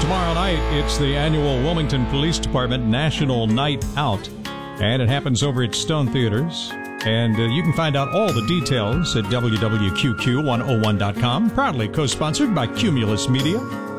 Tomorrow night, it's the annual Wilmington Police Department National Night Out, and it happens over at Stone Theaters. And you can find out all the details at wwq.101.com, proudly co-sponsored by Cumulus Media.